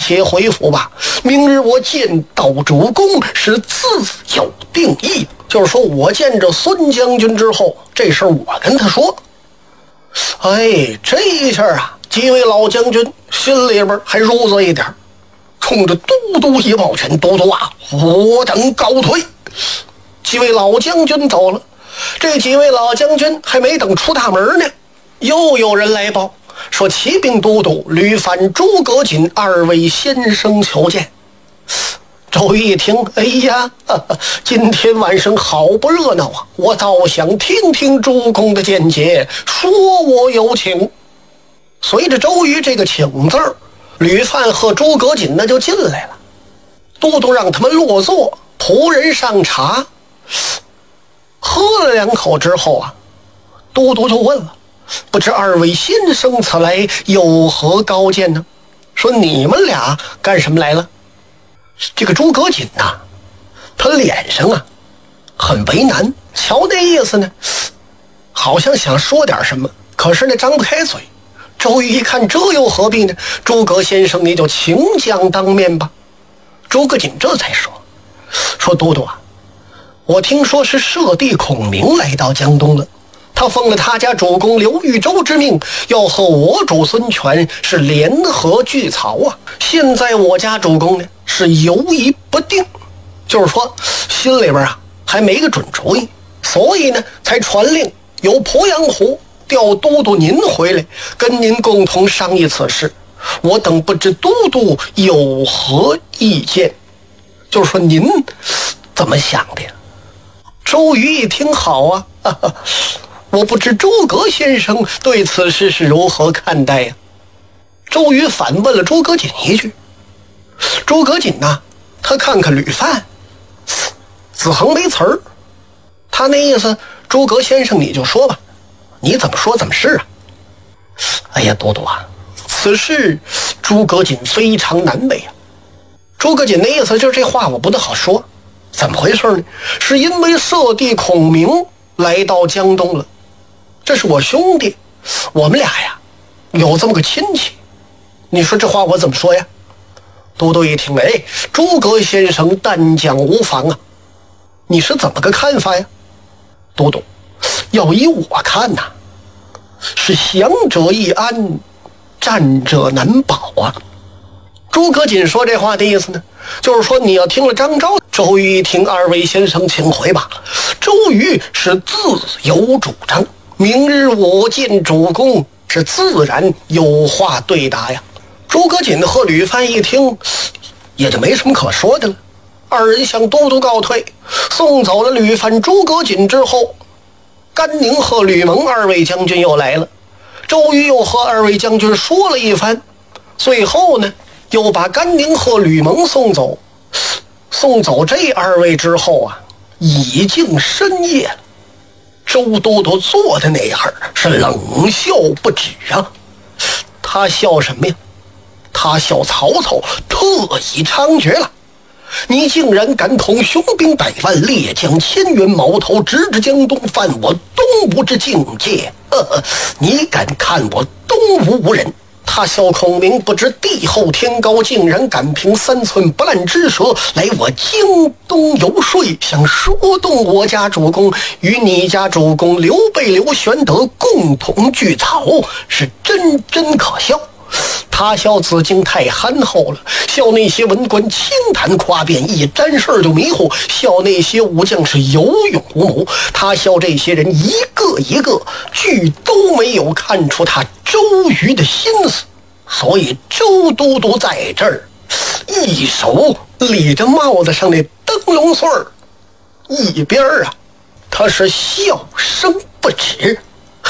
且回府吧，明日我见到主公是自有定义。就是说我见着孙将军之后，这事儿我跟他说。哎，这一下啊，几位老将军心里边还入罪一点，冲着都督一抱拳：“都督啊，我等告退。”几位老将军走了，这几位老将军还没等出大门呢，又有人来报说骑兵都督吕范、诸葛瑾二位先生求见。周瑜一听，哎呀，今天晚上好不热闹啊，我倒想听听主公的见解，说我有请。随着周瑜这个请字儿，吕范和诸葛瑾那就进来了。都督让他们落座，仆人上茶。喝了2口之后啊，都督就问了：“不知二位先生此来有何高见呢？”说你们俩干什么来了？这个诸葛瑾呐，他脸上啊很为难，瞧那意思呢，好像想说点什么，可是呢张不开嘴。周瑜一看，这又何必呢？诸葛先生，你就请讲当面吧。诸葛瑾这才说都督啊，我听说是舍弟孔明来到江东了，他奉了他家主公刘豫州之命，要和我主孙权是联合拒曹啊。现在我家主公呢是犹疑不定，就是说心里边啊还没个准主意，所以呢才传令由鄱阳湖调都督您回来，跟您共同商议此事。我等不知都督有何意见，就是说您怎么想的呀？周瑜一听，好啊，我不知诸葛先生对此事是如何看待呀？周瑜反问了诸葛瑾一句。诸葛瑾呐，他看看吕范，子恒没词儿，他那意思，诸葛先生你就说吧，你怎么说怎么是啊。哎呀，都督啊，此事诸葛瑾非常难为啊。诸葛瑾的意思就是这话我不大好说，怎么回事呢？是因为舍弟孔明来到江东了，这是我兄弟，我们俩呀有这么个亲戚，你说这话我怎么说呀？都督一听，哎，诸葛先生但讲无妨啊，你是怎么个看法呀？都督，要依我看呐，是降者易安，战者难保啊。诸葛瑾说这话的意思呢，就是说你要听了张昭。周瑜一听，二位先生请回吧。周瑜是自有主张，明日我见主公是自然有话对答呀。诸葛瑾和吕范一听，也就没什么可说的了。二人向都督告退，送走了吕范、诸葛瑾之后，甘宁和吕蒙二位将军又来了。周瑜又和二位将军说了一番，最后呢又把甘宁和吕蒙送走。送走这二位之后啊，已经深夜了。周都督坐的那一会儿是冷笑不止啊。他笑什么呀？他笑曹操特已猖獗了。你竟然敢统雄兵100万，列将1000员，矛头直指江东，犯我东吴之境界。你敢看我东吴无人？他笑孔明不知地厚天高，竟然敢凭3寸不烂之舌来我京东游说，想说动我家主公与你家主公刘备、刘玄德共同拒曹，是真可笑。他笑子敬太憨厚了，笑那些文官轻谈夸辩，一沾事儿就迷糊，笑那些武将是有勇无谋。他笑这些人一个一个俱都没有看出他周瑜的心思，所以周都督在这儿一手理着帽子上那灯笼穗儿，一边啊他是笑声不止。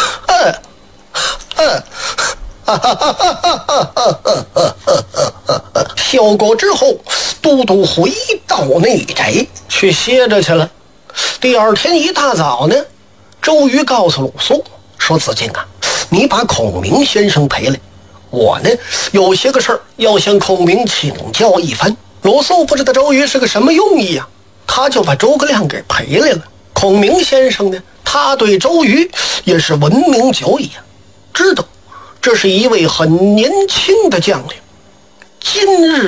笑过之后，都督回到内宅去歇着去了。第二天一大早呢，周瑜告诉鲁肃说：“子敬啊，你把孔明先生陪来，我呢有些个事儿要向孔明请教一番。”鲁肃不知道周瑜是个什么用意啊，他就把诸葛亮给陪来了。孔明先生呢，他对周瑜也是闻名久矣啊，知道这是一位很年轻的将领。今日